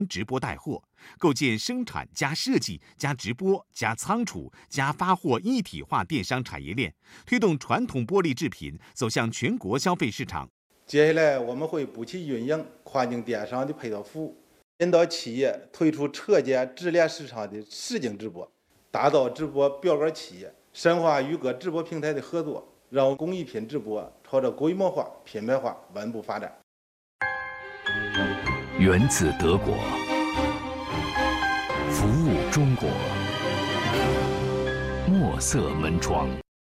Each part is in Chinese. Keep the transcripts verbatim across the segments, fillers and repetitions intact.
直播带货，构建生产加设计加直播加仓储加发货一体化电商产业链，推动传统玻璃制品走向全国消费市场。 接下来我们会补齐运营跨境电商的配套服务，引导企业推出车间直连市场的实景直播，打造直播标杆企业，深化与各直播平台的合作，让工艺品直播朝着规模化、品牌化稳步发展。 源自德国，服务中国，墨色门窗。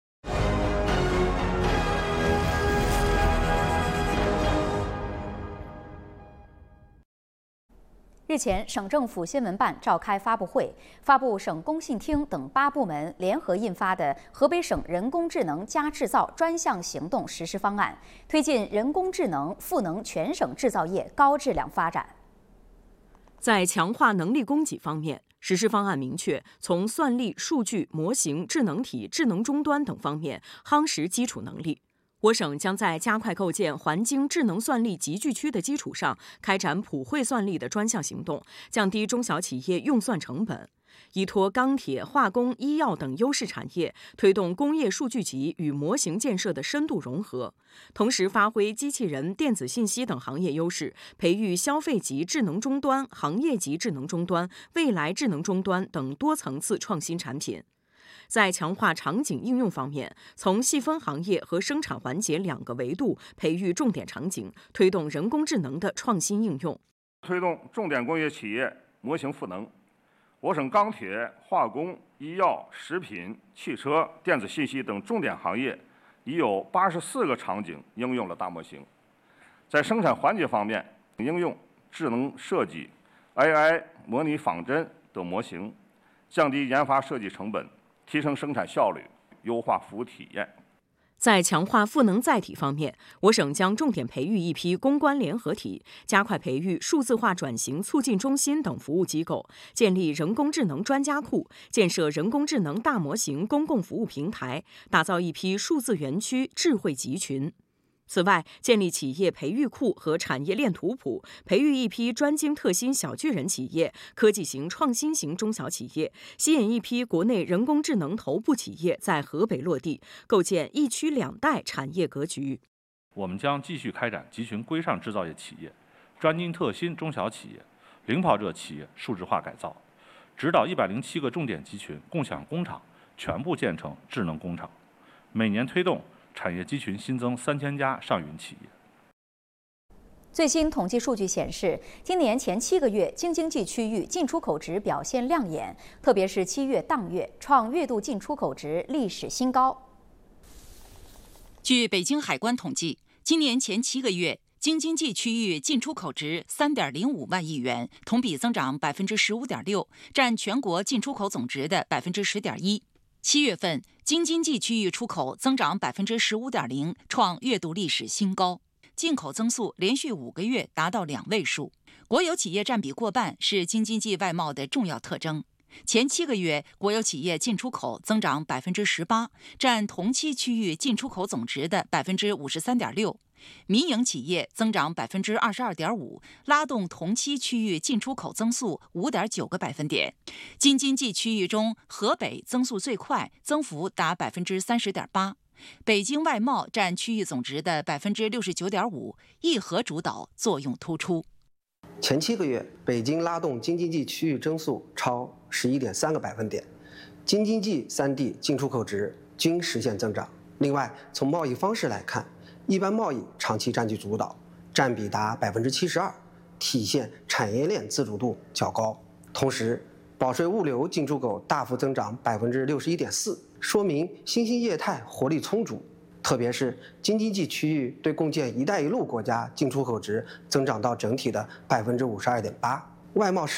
日前，省政府新闻办召开发布会，发布省工信厅等八部门联合印发的《河北省人工智能加制造专项行动实施方案》，推进人工智能赋能全省制造业高质量发展。 在强化能力供给方面，实施方案明确，从算力、数据、模型、智能体、智能终端等方面夯实基础能力。我省将在加快构建环京智能算力集聚区的基础上，开展普惠算力的专项行动，降低中小企业用算成本，依托钢铁、化工、医药等优势产业，推动工业数据集与模型建设的深度融合，同时发挥机器人、电子信息等行业优势，培育消费级智能终端、行业级智能终端、未来智能终端等多层次创新产品。在强化场景应用方面，从细分行业和生产环节两个维度培育重点场景，推动人工智能的创新应用， 推动重点工业企业模型赋能。我省钢铁、化工、医药、食品、汽车、电子信息等重点行业已有八十四个场景应用了大模型。在生产环节方面，应用智能设计、A I 模拟仿真等模型，降低研发设计成本，提升生产效率，优化服务体验。 在强化赋能载体方面，我省将重点培育一批攻关联合体，加快培育数字化转型促进中心等服务机构，建立人工智能专家库，建设人工智能大模型公共服务平台，打造一批数字园区智慧集群。此外，建立企业培育库和产业链图谱，培育一批专精特新小巨人企业、科技型、创新型中小企业，吸引一批国内人工智能头部企业在河北落地，构建一区两带产业格局。 我们将继续开展集群规上制造业企业、专精特新中小企业、领跑者企业数字化改造，指导一百零七个重点集群共享工厂全部建成智能工厂，每年推动产业集群新增三千家上云企业。 最新统计数据显示，今年前七个月京津冀区域进出口值表现亮眼，特别是七月当月创月度进出口值历史新高。 据北京海关统计，今年前七个月京津冀区域进出口值三点零五万亿元，同比增长百分之十五点六，占全国进出口总值的百分之十点一。七月份，京津冀区域出口增长百分之十五点零，创月度历史新高。进口增速连续五个月达到两位数，国有企业占比过半是京津冀外贸的重要特征。前七个月，国有企业进出口增长百分之十八，占同期区域进出口总值的百分之五十三点六。民营企业增长百分之二十二点五，拉动同期区域进出口增速五点九个百分点。京津冀区域中，河北增速最快，增幅达百分之三十点八。北京外贸占区域总值的百分之六十九点五，一核主导作用突出。 前七个月，北京拉动京津冀区域增速超十一点三个百分点，京津冀三地进出口值均实现增长。另外，从贸易方式来看，一般贸易长期占据主导，占比达百分之七十二，体现产业链自主度较高。同时，保税物流进出口大幅增长百分之六十一点四，说明新兴业态活力充足。特别是京津冀区域对共建“一带一路”国家进出口值增长到整体的百分之五十二点八，外贸市